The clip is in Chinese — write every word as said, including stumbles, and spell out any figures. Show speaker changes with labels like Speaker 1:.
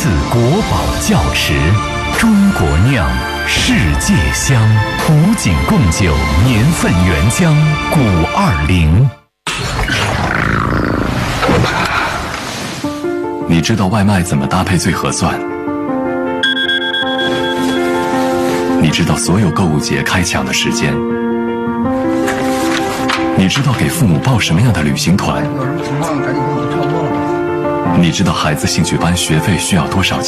Speaker 1: 次国宝窖池，中国酿，世界香，古井贡酒，年份原浆，古二零。
Speaker 2: 你知道外卖怎么搭配最合算？你知道所有购物节开抢的时间？你知道给父母报什么样的旅行团？你知道孩子兴趣班学费需要多少钱？